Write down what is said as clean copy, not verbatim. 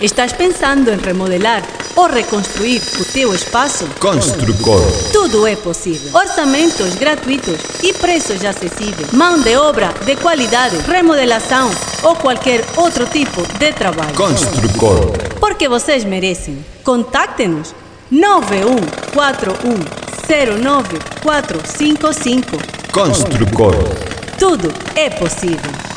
Estás pensando em remodelar ou reconstruir o teu espaço? Construcor. Tudo é possível. Orçamentos gratuitos e preços acessíveis. Mão de obra de qualidade, remodelação ou qualquer outro tipo de trabalho. Construcor. Porque vocês merecem. Contacte-nos 9141094555. Construcor. Tudo é possível.